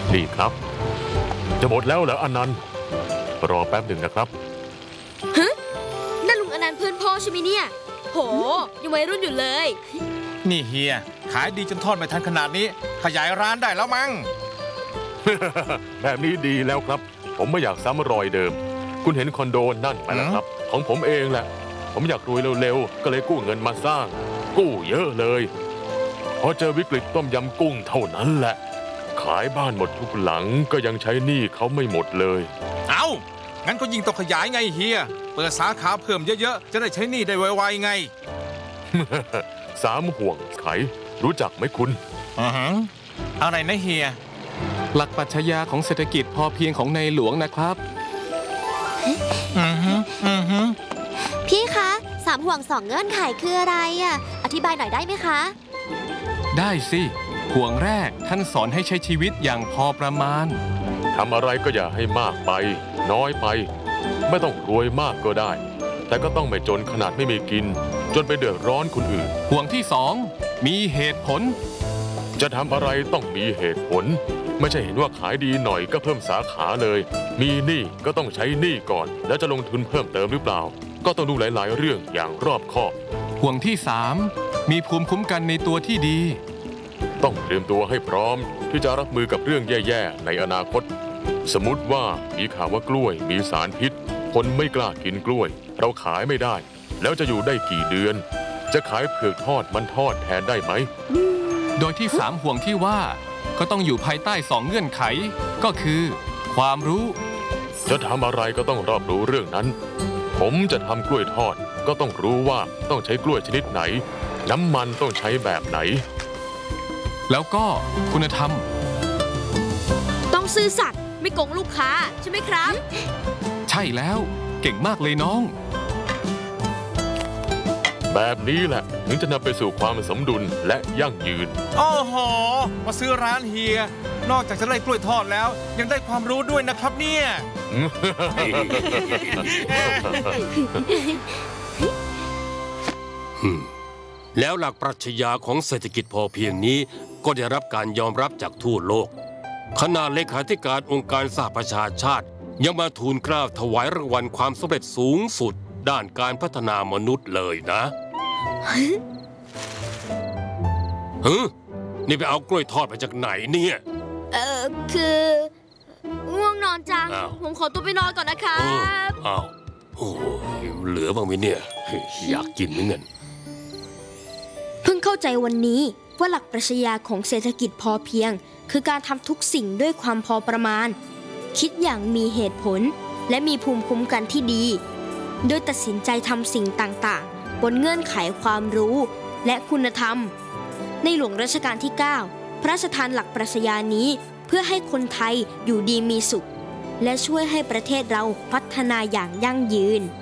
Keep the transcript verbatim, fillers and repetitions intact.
นี่ครับจะหมดแล้วเหรออนันต์รอแป๊บหนึ่งนะครับฮะนั่นลุงอนันต์เพื่อนพ่อใช่ไหมเนี่ยโหยังวัยรุ่นอยู่เลยนี่เฮียขายดีจนทอดไม่ทันขนาดนี้ขยายร้านได้แล้วมั้งแบบนี้ดีแล้วครับผมไม่อยากซ้ำรอยเดิมคุณเห็นคอนโดนั่นไปแล้วครับของผมเองแหละผมอยากรวยเร็วๆก็เลยกู้เงินมาสร้างกู้เยอะเลยพอเจอวิกฤตต้มยำกุ้งเท่านั้นแหละขายบ้านหมดทุกหลังก็ยังใช้หนี้เขาไม่หมดเลยเอ้างั้นก็ยิ่งต้องขยายไงเฮียเปิดสาขาเพิ่มเยอะๆจะได้ใช้หนี้ได้ไวๆไงสามห่วงไขรู้จักไหมคุณอือหืออะไรนะเฮียหลักปรัชญาของเศรษฐกิจพอเพียงของในหลวงนะครับอือหืออือหือพี่คะสามห่วงสองเงื่อนไขคืออะไรอ่ะอธิบายหน่อยได้ไหมคะได้สิห่วงแรกท่านสอนให้ใช้ชีวิตอย่างพอประมาณทำอะไรก็อย่าให้มากไปน้อยไปไม่ต้องรวยมากก็ได้แต่ก็ต้องไม่จนขนาดไม่มีกินจนไปเดือดร้อนคนอื่นห่วงที่สองมีเหตุผลจะทำอะไรต้องมีเหตุผลไม่ใช่เห็นว่าขายดีหน่อยก็เพิ่มสาขาเลยมีหนี้ก็ต้องใช้หนี้ก่อนแล้วจะลงทุนเพิ่มเติมหรือเปล่าก็ต้องดูหลายๆเรื่องอย่างรอบคอบห่วงที่สามมีภูมิคุ้มกันในตัวที่ดีต้องเตรียมตัวให้พร้อมที่จะรับมือกับเรื่องแย่ๆในอนาคตสมมติว่ามีข่าวว่ากล้วยมีสารพิษคนไม่กล้ากินกล้วยเราขายไม่ได้แล้วจะอยู่ได้กี่เดือนจะขายเผือกทอดมันทอดแทนได้ไหมโดยที่สามห่วงที่ว่าก็ต้องอยู่ภายใต้สองเงื่อนไขก็คือความรู้จะทำอะไรก็ต้องรอบรู้เรื่องนั้นผมจะทำกล้วยทอดก็ต้องรู้ว่าต้องใช้กล้วยชนิดไหนน้ำมันต้องใช้แบบไหนแล้วก็คุณธรรมต้องซื่อสัตย์ไม่โกงลูกค้าใช่ไหมครับใช่แล้วเก่งมากเลยน้องแบบนี้แหละถึงจะนำไปสู่ความสมดุลและยั่งยืนโอ้โหมาซื้อร้านเฮียนอกจากจะได้กล้วยทอดแล้วยังได้ความรู้ด้วยนะครับเนี่ยแล้วหลักปรัชญาของเศรษฐกิจพอเพียงนี้ก็ได้รับการยอมรับจากทั่วโลกขณะเลขาธิการองค์การสหประชาชาติยังมาทูลเกล้าถวายรางวัลความสำเร็จสูงสุดด้านการพัฒนามนุษย์เลยนะฮึนี่ไปเอากล้วยทอดมาจากไหนเนี่ยเออคือง่วงนอนจังผมขอตัวไปนอนก่อนนะครับอ้าวโอ้เหลือบ้างไหมเนี่ยอยากกินเหมือนกันเพิ่งเข้าใจวันนี้ว่าหลักปรัชญาของเศรษฐกิจพอเพียงคือการทำทุกสิ่งด้วยความพอประมาณคิดอย่างมีเหตุผลและมีภูมิคุ้มกันที่ดีโดยตัดสินใจทำสิ่งต่างๆบนเงื่อนไขความรู้และคุณธรรมในหลวงรัชกาลที่เก้าพระราชทานหลักปรัชญานี้เพื่อให้คนไทยอยู่ดีมีสุขและช่วยให้ประเทศเราพัฒนาอย่างยั่งยืน